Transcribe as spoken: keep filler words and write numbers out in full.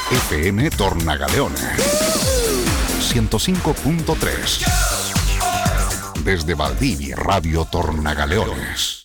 F M Tornagaleones ciento cinco punto tres. Desde Valdivia, Radio Tornagaleones.